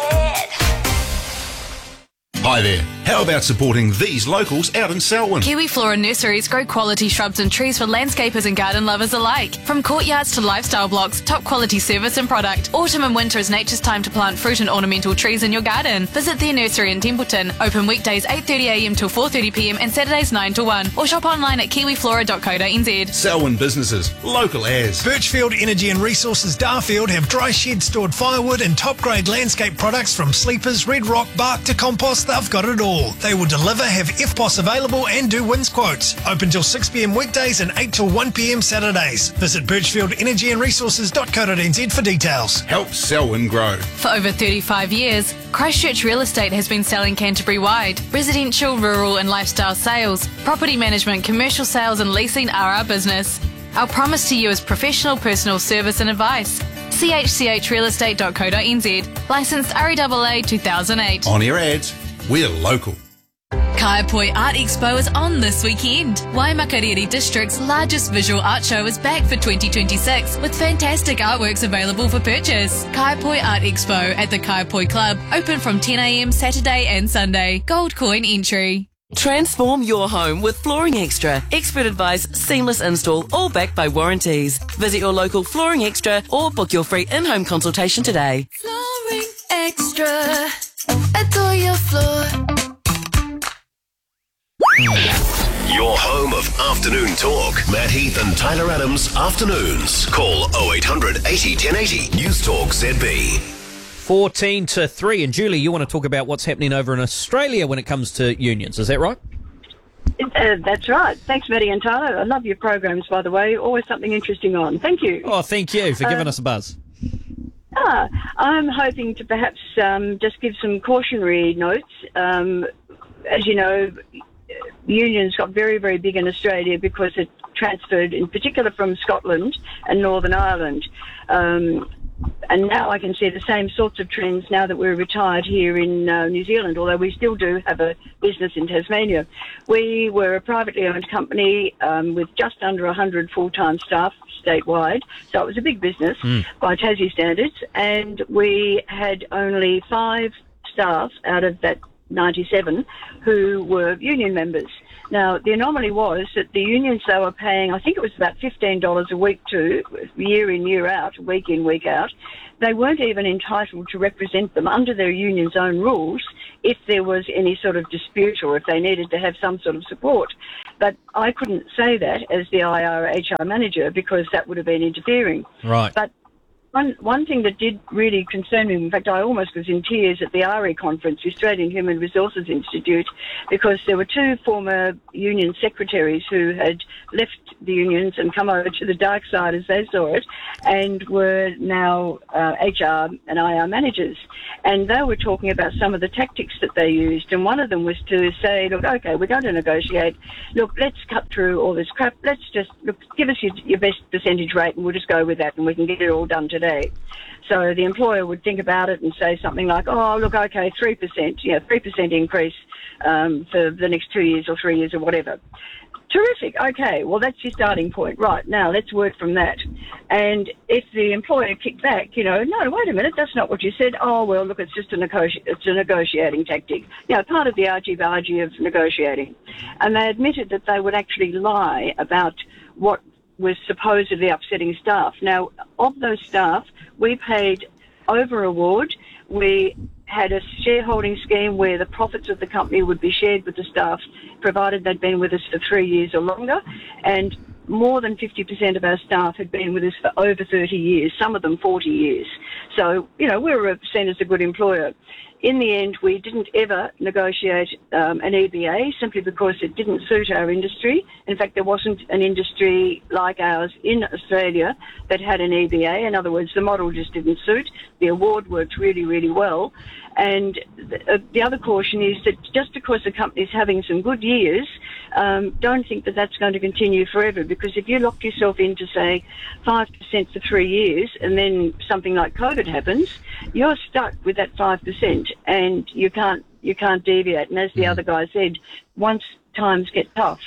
Hi there. How about supporting these locals out in Selwyn? Kiwi Flora Nurseries grow quality shrubs and trees for landscapers and garden lovers alike. From courtyards to lifestyle blocks, top quality service and product. Autumn and winter is nature's time to plant fruit and ornamental trees in your garden. Visit their nursery in Templeton. Open weekdays 8:30am till 4:30pm and Saturdays 9 to 1. Or shop online at kiwiflora.co.nz. Selwyn businesses, local as. Birchfield Energy and Resources Darfield have dry shed stored firewood and top grade landscape products from sleepers, red rock, bark to compost. They've got it all. They will deliver, have FPOS available and do wins quotes. Open till 6pm weekdays and 8 till 1pm Saturdays. Visit birchfieldenergyanresources.co.nz for details. Help Selwyn grow. For over 35 years, Christchurch Real Estate has been selling Canterbury-wide. Residential, rural and lifestyle sales, property management, commercial sales and leasing are our business. Our promise to you is professional personal service and advice. chchrealestate.co.nz. Licensed REAA 2008. On your ads, we're local. Kaiapoi Art Expo is on this weekend. Waimakariri District's largest visual art show is back for 2026 with fantastic artworks available for purchase. Kaiapoi Art Expo at the Kaiapoi Club, open from 10am Saturday and Sunday. Gold coin entry. Transform your home with Flooring Extra. Expert advice, seamless install, all backed by warranties. Visit your local Flooring Extra or book your free in-home consultation today. Flooring Extra. Adore your floor. Your home of afternoon talk. Matt Heath and Tyler Adams afternoons. Call 0800 80 1080. News Talk ZB. 14 to 3. And Julie, you want to talk about what's happening over in Australia when it comes to unions, is that right? That's right. Thanks, Maddie and Tyler. I love your programs, by the way. Always something interesting on. Thank you. Oh, thank you for giving us a buzz. I'm hoping to perhaps just give some cautionary notes. As you know, unions got very, very big in Australia because it transferred, in particular, from Scotland and Northern Ireland. And now I can see the same sorts of trends now that we're retired here in New Zealand, although we still do have a business in Tasmania. We were a privately owned company with just under 100 full-time staff statewide, so it was a big business by Tassie standards, and we had only 5 staff out of that 97 who were union members. Now, the anomaly was that the unions they were paying, I think it was about $15 a week to, year in, year out, week in, week out, they weren't even entitled to represent them under their union's own rules if there was any sort of dispute or if they needed to have some sort of support. But I couldn't say that as the HR manager because that would have been interfering. Right. But one thing that did really concern me, in fact, I almost was in tears at the ARI conference, the Australian Human Resources Institute, because there were 2 former union secretaries who had left the unions and come over to the dark side, as they saw it, and were now HR and IR managers. And they were talking about some of the tactics that they used, and one of them was to say, look, okay, we're going to negotiate. Look, let's cut through all this crap. Let's just, look, give us your best percentage rate, and we'll just go with that, and we can get it all done today. So the employer would think about it and say something like, oh, look, okay, 3%, 3% increase for the next 2 years or 3 years or whatever. Terrific. Okay, well, that's your starting point. Right, now let's work from that. And if the employer kicked back, no, wait a minute, that's not what you said. Oh, well, look, it's just a negotiating tactic. Part of the argy-bargy of negotiating. And they admitted that they would actually lie about what was supposedly upsetting staff. Now, of those staff, we paid over award. We had a shareholding scheme where the profits of the company would be shared with the staff, provided they'd been with us for 3 years or longer. And more than 50% of our staff had been with us for over 30 years, some of them 40 years. So, we were seen as a good employer. In the end, we didn't ever negotiate an EBA simply because it didn't suit our industry. In fact, there wasn't an industry like ours in Australia that had an EBA. In other words, the model just didn't suit. The award worked really, really well. And the other caution is that just because the company's having some good years, don't think that that's going to continue forever, because if you locked yourself into, say, 5% for 3 years and then something like COVID happens, you're stuck with that 5% and you can't deviate. And as the other guy said, once times get tough,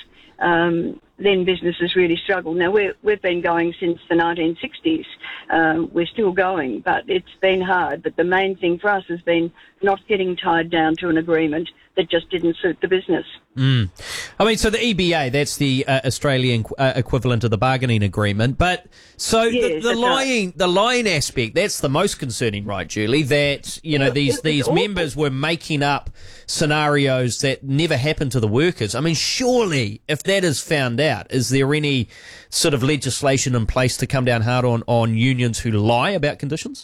then businesses really struggle. Now, we've been going since the 1960s. We're still going, but it's been hard. But the main thing for us has been not getting tied down to an agreement that just didn't suit the business. I mean, so the EBA, that's the Australian equivalent of the bargaining agreement. But so Yes, the that's lying, the lying aspect, that's the most concerning, right, Julie? That, these members were making up scenarios that never happened to the workers. I mean, surely if that is found out, is there any sort of legislation in place to come down hard on unions who lie about conditions?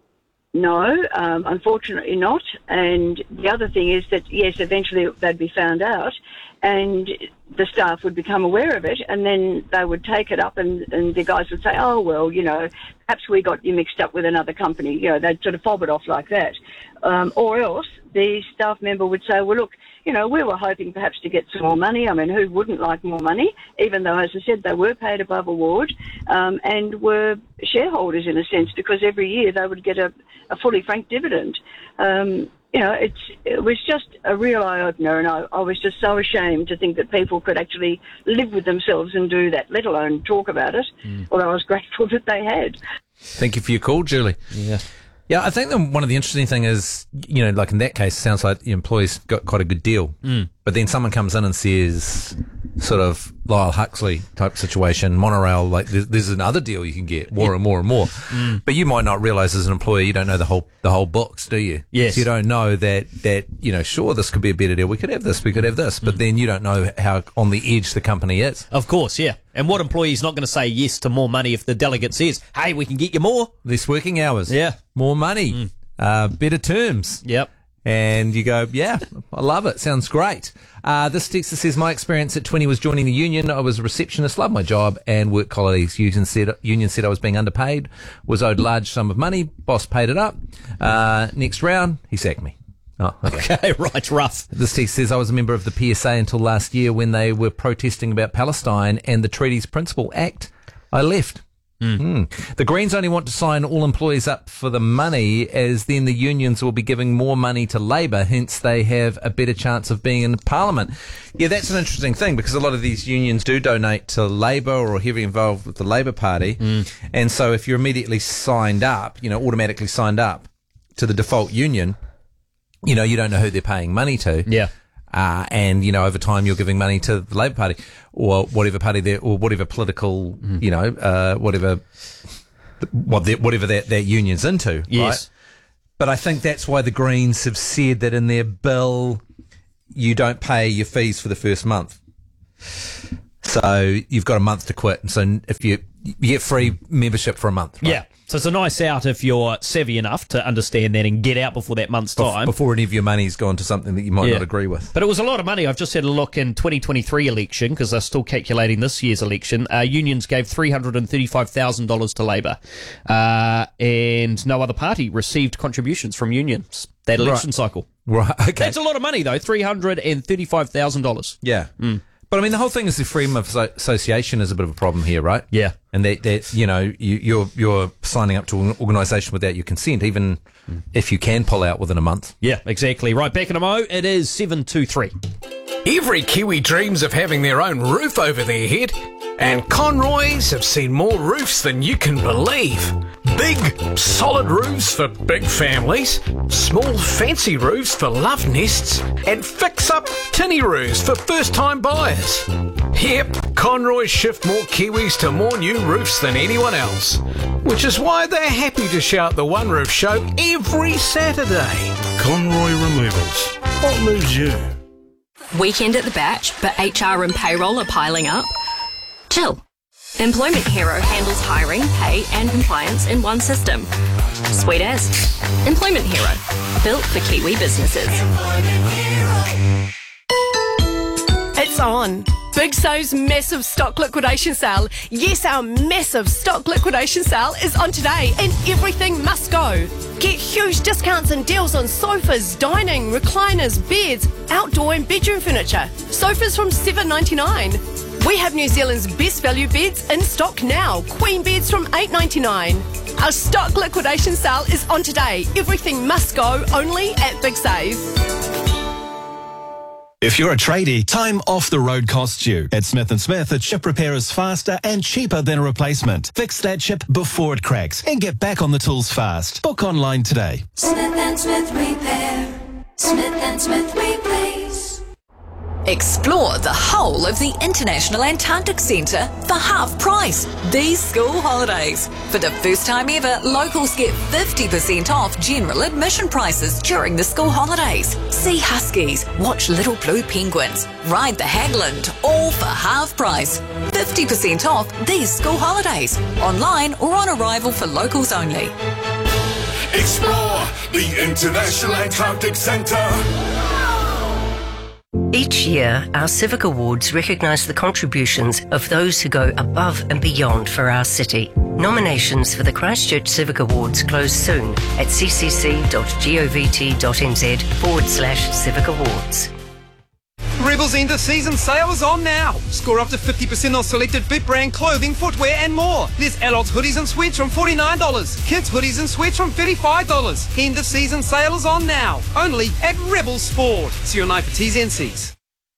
No, unfortunately not. And the other thing is that, yes, eventually they'd be found out and the staff would become aware of it, and then they would take it up and the guys would say, oh, well, perhaps we got you mixed up with another company. They'd sort of fob it off like that. Or else the staff member would say, well, look, we were hoping perhaps to get some more money. I mean, who wouldn't like more money? Even though, as I said, they were paid above award and were shareholders in a sense, because every year they would get a fully franked dividend. It was just a real eye-opener, and I was just so ashamed to think that people could actually live with themselves and do that, let alone talk about it, although I was grateful that they had. Thank you for your call, Julie. Yeah, I think one of the interesting thing is, like in that case, it sounds like the employees got quite a good deal. But then someone comes in and says, sort of Lyle Huxley type situation, monorail, like there's another deal you can get, more and more and more. But you might not realise as an employer, you don't know the whole books, do you? Yes. So you don't know that, sure, this could be a better deal. We could have this, but then you don't know how on the edge the company is. Of course, yeah. And what employee is not going to say yes to more money if the delegate says, hey, we can get you more? Less working hours. Yeah. More money. Better terms. Yep. And you go, yeah, I love it. Sounds great. This texter says, my experience at 20 was joining the union. I was a receptionist, loved my job and work colleagues. Union said I was being underpaid, was owed large sum of money. Boss paid it up. Next round, he sacked me. Oh, okay, right, rough. This text says, I was a member of the PSA until last year when they were protesting about Palestine and the treaty's principal act. I left. The Greens only want to sign all employees up for the money, as then the unions will be giving more money to Labour, hence they have a better chance of being in Parliament. Yeah, that's an interesting thing, because a lot of these unions do donate to Labour or are heavily involved with the Labour Party, and so if you're immediately signed up, automatically signed up to the default union, you don't know who they're paying money to. Yeah. And over time you're giving money to the Labour Party or whatever party or whatever political, whatever that union's into, yes. Right? But I think that's why the Greens have said that in their bill you don't pay your fees for the first month. So you've got a month to quit. And so if you get free membership for a month. Right? Yeah. So it's a nice out if you're savvy enough to understand that and get out before that month's time. Before any of your money's gone to something that you might not agree with. But it was a lot of money. I've just had a look in 2023 election, because they're still calculating this year's election. Unions gave $335,000 to Labour. And no other party received contributions from unions that election cycle. Right, okay. That's a lot of money, though, $335,000. Yeah. But I mean, the whole thing is the freedom of association is a bit of a problem here, right? Yeah. And that you're signing up to an organisation without your consent, even if you can pull out within a month. Yeah, exactly. Right, back in a mo, it is 7:23. Every Kiwi dreams of having their own roof over their head, and Conroys have seen more roofs than you can believe. Big, solid roofs for big families, small, fancy roofs for love nests, and fix-up tinny roofs for first-time buyers. Yep, Conroys shift more Kiwis to more new roofs than anyone else, which is why they're happy to shout the One Roof Show every Saturday. Conroy Removals. What moves you? Weekend at the Batch, but HR and payroll are piling up? Chill. Employment Hero handles hiring, pay and compliance in one system. Sweet as. Employment Hero. Built for Kiwi businesses. It's on. Big So's massive stock liquidation sale. Yes, our massive stock liquidation sale is on today, and everything must go. Get huge discounts and deals on sofas, dining, recliners, beds, outdoor and bedroom furniture. Sofas from $7.99. We have New Zealand's best value beds in stock now. Queen beds from $8.99. Our stock liquidation sale is on today. Everything must go, only at Big Save. If you're a tradie, time off the road costs you. At Smith & Smith, a chip repair is faster and cheaper than a replacement. Fix that chip before it cracks and get back on the tools fast. Book online today. Smith & Smith Repair. Smith & Smith Replace. Explore the whole of the International Antarctic Centre for half price these school holidays. For the first time ever, locals get 50% off general admission prices during the school holidays. See huskies, watch little blue penguins, ride the Hagland, all for half price. 50% off these school holidays, online or on arrival for locals only. Explore the International Antarctic Centre. Each year, our Civic Awards recognise the contributions of those who go above and beyond for our city. Nominations for the Christchurch Civic Awards close soon at ccc.govt.nz/Civic Awards. Rebel's end of season sale is on now. Score up to 50% on selected Bit brand clothing, footwear and more. There's adults hoodies and sweats from $49. Kids hoodies and sweats from $35. End of season sale is on now. Only at Rebel Sport. See you on night for T's and C's.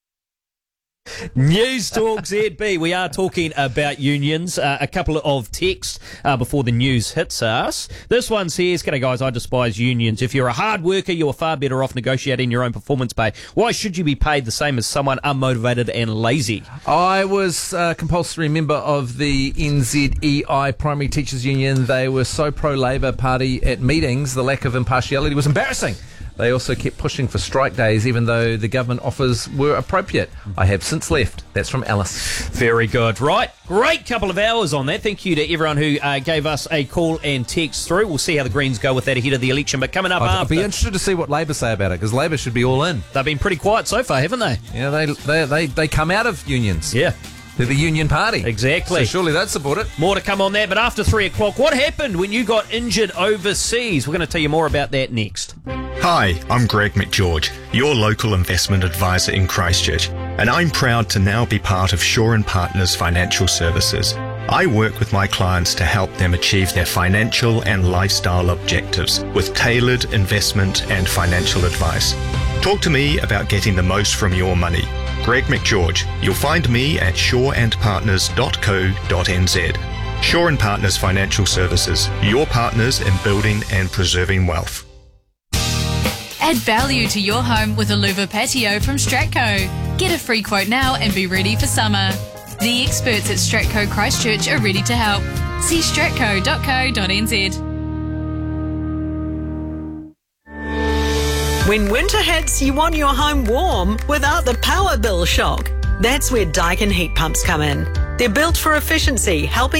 News Talk ZB. We are talking about unions. A couple of texts before the news hits us. This one says, "G'day guys, I despise unions. If you're a hard worker, you are far better off negotiating your own performance pay. Why should you be paid the same as someone unmotivated and lazy?" I was a compulsory member of the NZEI Primary Teachers Union. They were so pro-Labour Party at meetings, the lack of impartiality was embarrassing. They also kept pushing for strike days, even though the government offers were appropriate. I have since left. That's from Alice. Very good. Right. Great couple of hours on that. Thank you to everyone who gave us a call and text through. We'll see how the Greens go with that ahead of the election. But coming up I'd after... be interested to see what Labor say about it, because Labor should be all in. They've been pretty quiet so far, haven't they? Yeah, they come out of unions. Yeah. They're the union party. Exactly. So surely they'd support it. More to come on that, but after 3 o'clock, what happened when you got injured overseas? We're going to tell you more about that next. Hi, I'm Greg McGeorge, your local investment advisor in Christchurch, and I'm proud to now be part of Shaw & Partners Financial Services. I work with my clients to help them achieve their financial and lifestyle objectives with tailored investment and financial advice. Talk to me about getting the most from your money. Greg McGeorge. You'll find me at shawandpartners.co.nz. Shaw & Partners Financial Services, your partners in building and preserving wealth. Add value to your home with a louver patio from Stratco. Get a free quote now and be ready for summer. The experts at Stratco Christchurch are ready to help. See stratco.co.nz. When winter hits, you want your home warm without the power bill shock. That's where Daikin heat pumps come in. They're built for efficiency, helping